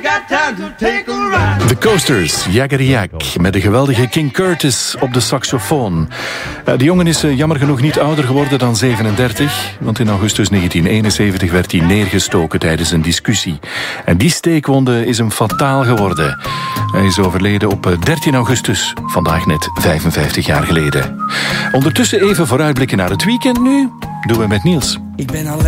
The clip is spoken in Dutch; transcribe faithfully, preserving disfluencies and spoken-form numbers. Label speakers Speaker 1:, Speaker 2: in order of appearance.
Speaker 1: The Coasters, Jagger-Jak, met de geweldige King Curtis op de saxofoon. De jongen is jammer genoeg niet ouder geworden dan zevenendertig, want in augustus negentien eenenzeventig werd hij neergestoken tijdens een discussie. En die steekwonde is hem fataal geworden. Hij is overleden op dertien augustus, vandaag net vijfenvijftig jaar geleden. Ondertussen even vooruitblikken naar het weekend nu, doen we met Niels.
Speaker 2: Ik ben alleen.